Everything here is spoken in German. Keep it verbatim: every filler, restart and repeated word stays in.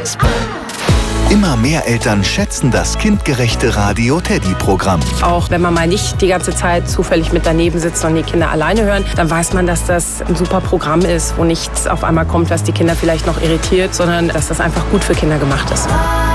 Immer mehr Eltern schätzen das kindgerechte Radio-Teddy-Programm. Auch wenn man mal nicht die ganze Zeit zufällig mit daneben sitzt und die Kinder alleine hören, dann weiß man, dass das ein super Programm ist, wo nichts auf einmal kommt, was die Kinder vielleicht noch irritiert, sondern dass das einfach gut für Kinder gemacht ist.